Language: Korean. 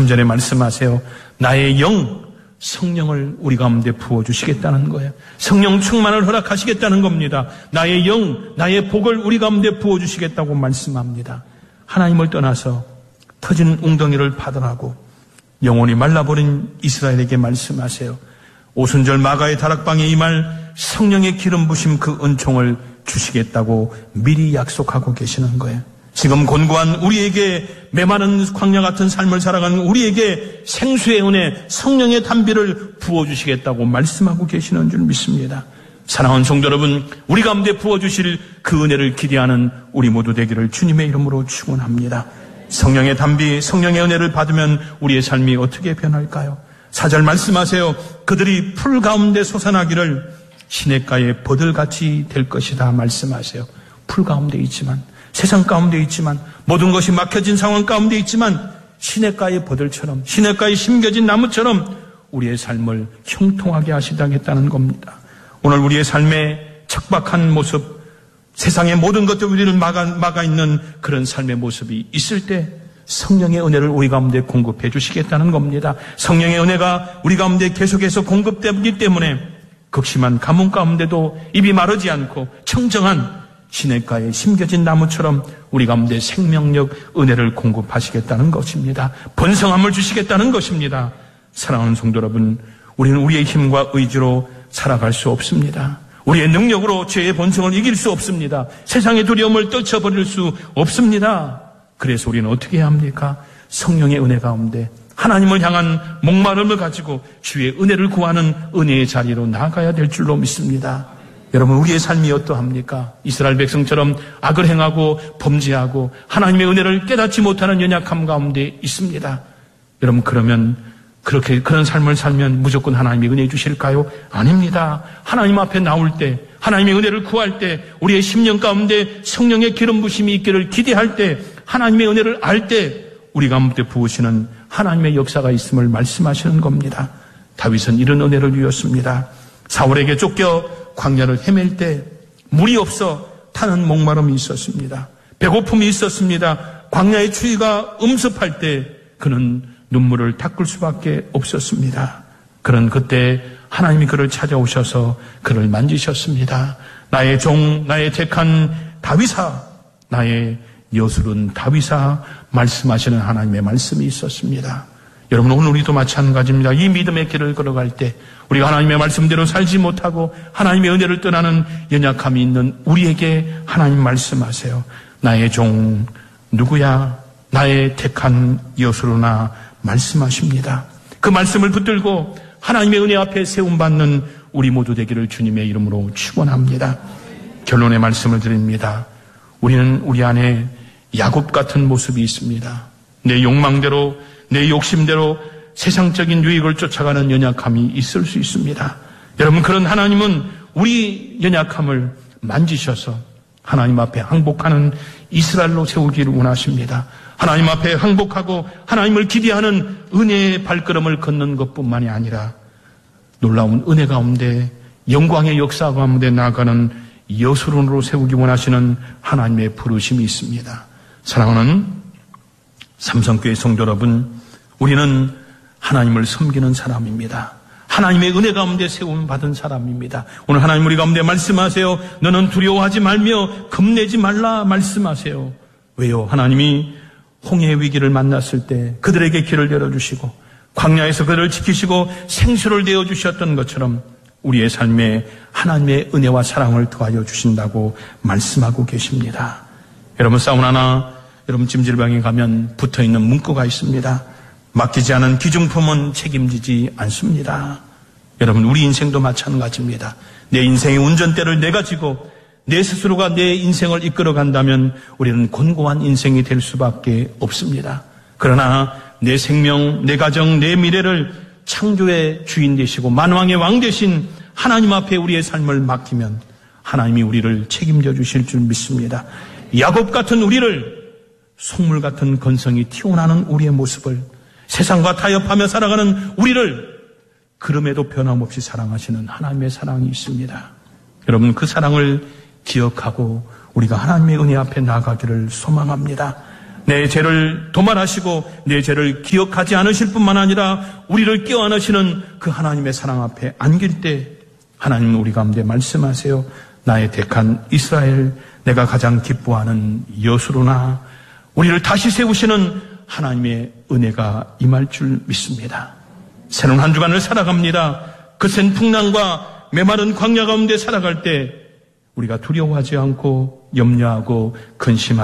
3절에 말씀하세요. 나의 영, 성령을 우리 가운데 부어주시겠다는 거예요. 성령 충만을 허락하시겠다는 겁니다. 나의 영, 나의 복을 우리 가운데 부어주시겠다고 말씀합니다. 하나님을 떠나서 터진 웅덩이를 파던하고 영혼이 말라버린 이스라엘에게 말씀하세요. 오순절 마가의 다락방에 임할 성령의 기름 부심 그 은총을 주시겠다고 미리 약속하고 계시는 거예요. 지금 곤고한 우리에게 메마른 광야 같은 삶을 살아가는 우리에게 생수의 은혜, 성령의 담비를 부어주시겠다고 말씀하고 계시는 줄 믿습니다. 사랑하는 성도 여러분, 우리 가운데 부어주실 그 은혜를 기대하는 우리 모두 되기를 주님의 이름으로 축원합니다. 성령의 담비, 성령의 은혜를 받으면 우리의 삶이 어떻게 변할까요? 4절 말씀하세요. 그들이 풀 가운데 솟아나기를 시냇가의 버들같이 될 것이다 말씀하세요. 풀 가운데 있지만, 세상 가운데 있지만, 모든 것이 막혀진 상황 가운데 있지만 시냇가의 버들처럼, 시냇가에 심겨진 나무처럼 우리의 삶을 형통하게 하시다겠다는 겁니다. 오늘 우리의 삶의 척박한 모습, 세상의 모든 것들 우리를 막아 있는 그런 삶의 모습이 있을 때 성령의 은혜를 우리 가운데 공급해 주시겠다는 겁니다. 성령의 은혜가 우리 가운데 계속해서 공급되기 때문에 극심한 가뭄 가운데도 입이 마르지 않고 청정한 시냇가에 심겨진 나무처럼 우리 가운데 생명력, 은혜를 공급하시겠다는 것입니다. 번성함을 주시겠다는 것입니다. 사랑하는 성도 여러분, 우리는 우리의 힘과 의지로 살아갈 수 없습니다. 우리의 능력으로 죄의 본성을 이길 수 없습니다. 세상의 두려움을 떨쳐버릴 수 없습니다. 그래서 우리는 어떻게 해야 합니까? 성령의 은혜 가운데 하나님을 향한 목마름을 가지고 주의 은혜를 구하는 은혜의 자리로 나아가야 될 줄로 믿습니다. 여러분, 우리의 삶이 어떠합니까? 이스라엘 백성처럼 악을 행하고 범죄하고 하나님의 은혜를 깨닫지 못하는 연약함 가운데 있습니다. 여러분, 그러면 그런 삶을 살면 무조건 하나님이 은혜 주실까요? 아닙니다. 하나님 앞에 나올 때, 하나님의 은혜를 구할 때, 우리의 심령 가운데 성령의 기름 부심이 있기를 기대할 때, 하나님의 은혜를 알 때 우리 가운데 부으시는 하나님의 역사가 있음을 말씀하시는 겁니다. 다윗은 이런 은혜를 누렸습니다. 사울에게 쫓겨 광야를 헤맬 때 물이 없어 타는 목마름이 있었습니다. 배고픔이 있었습니다. 광야의 추위가 음습할 때 그는 눈물을 닦을 수밖에 없었습니다. 그런 그때 하나님이 그를 찾아오셔서 그를 만지셨습니다. 나의 종, 나의 택한 다윗아, 나의 여술은 다윗아, 말씀하시는 하나님의 말씀이 있었습니다. 여러분, 오늘 우리도 마찬가지입니다. 이 믿음의 길을 걸어갈 때 우리가 하나님의 말씀대로 살지 못하고 하나님의 은혜를 떠나는 연약함이 있는 우리에게 하나님 말씀하세요. 나의 종 누구야? 나의 택한 여수로나 말씀하십니다. 그 말씀을 붙들고 하나님의 은혜 앞에 세움받는 우리 모두 되기를 주님의 이름으로 축원합니다. 결론의 말씀을 드립니다. 우리는 우리 안에 야곱 같은 모습이 있습니다. 내 욕망대로, 내 욕심대로 세상적인 유익을 쫓아가는 연약함이 있을 수 있습니다. 여러분, 그런 하나님은 우리 연약함을 만지셔서 하나님 앞에 항복하는 이스라엘로 세우기를 원하십니다. 하나님 앞에 항복하고 하나님을 기대하는 은혜의 발걸음을 걷는 것뿐만이 아니라 놀라운 은혜 가운데 영광의 역사 가운데 나아가는 여수론으로 세우기 원하시는 하나님의 부르심이 있습니다. 사랑하는 삼성교회 성도 여러분, 우리는 하나님을 섬기는 사람입니다. 하나님의 은혜 가운데 세움 받은 사람입니다. 오늘 하나님 우리 가운데 말씀하세요. 너는 두려워하지 말며 겁내지 말라 말씀하세요. 왜요? 하나님이 홍해의 위기를 만났을 때 그들에게 길을 열어주시고 광야에서 그들을 지키시고 생수를 내어주셨던 것처럼 우리의 삶에 하나님의 은혜와 사랑을 더하여 주신다고 말씀하고 계십니다. 여러분, 사우나나 여러분 찜질방에 가면 붙어있는 문구가 있습니다. 맡기지 않은 기중품은 책임지지 않습니다. 여러분, 우리 인생도 마찬가지입니다. 내 인생의 운전대를 내가 지고 내 스스로가 내 인생을 이끌어간다면 우리는 곤고한 인생이 될 수밖에 없습니다. 그러나 내 생명, 내 가정, 내 미래를 창조의 주인 되시고 만왕의 왕 되신 하나님 앞에 우리의 삶을 맡기면 하나님이 우리를 책임져 주실 줄 믿습니다. 야곱 같은 우리를, 속물 같은 건성이 튀어나오는 우리의 모습을, 세상과 타협하며 살아가는 우리를 그럼에도 변함없이 사랑하시는 하나님의 사랑이 있습니다. 여러분, 그 사랑을 기억하고 우리가 하나님의 은혜 앞에 나아가기를 소망합니다. 내 죄를 도말하시고 내 죄를 기억하지 않으실 뿐만 아니라 우리를 껴안으시는 그 하나님의 사랑 앞에 안길 때 하나님 우리 가운데 말씀하세요. 나의 택한 이스라엘, 내가 가장 기뻐하는 여수로나. 우리를 다시 세우시는 하나님의 은혜가 임할 줄 믿습니다. 새로운 한 주간을 살아갑니다. 거센 풍랑과 메마른 광야 가운데 살아갈 때 우리가 두려워하지 않고 염려하고 근심하지